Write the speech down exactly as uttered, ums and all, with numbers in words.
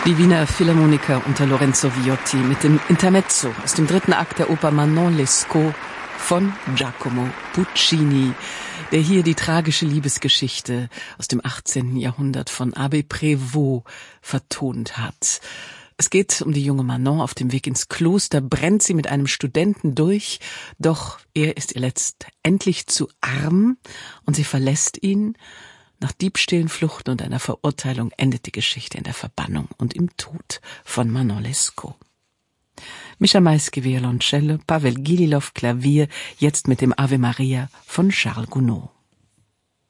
Die Wiener Philharmoniker unter Lorenzo Viotti mit dem Intermezzo aus dem dritten Akt der Oper Manon Lescaut von Giacomo Puccini, der hier die tragische Liebesgeschichte aus dem achtzehnten Jahrhundert von Abbé Prévost vertont hat. Es geht um die junge Manon. Auf dem Weg ins Kloster brennt sie mit einem Studenten durch, doch er ist ihr letztendlich zu arm und sie verlässt ihn. Nach Diebstählen, Fluchten und einer Verurteilung endet die Geschichte in der Verbannung und im Tod von Manon Lescaut. Mischa Maisky Violoncello, Pavel Gililov Klavier, jetzt mit dem Ave Maria von Charles Gounod.